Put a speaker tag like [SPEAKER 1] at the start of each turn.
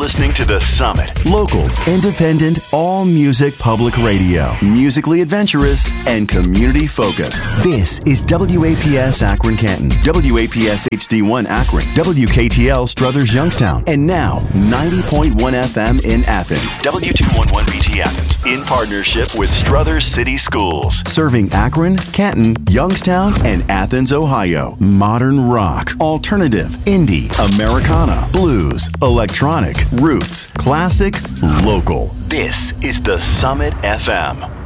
[SPEAKER 1] listening to The Summit. Local, independent, all-music public radio. Musically adventurous and community-focused. This is WAPS Akron Canton, WAPS HD1 Akron, WKTL Struthers Youngstown, and now 90.1 FM in Athens, W211BT Athens, in partnership with Struthers City Schools, serving Akron, Canton, Youngstown, and Athens, Ohio. Modern rock, alternative, indie, Americana, blues, electronic, roots, classic, local. This is The Summit FM.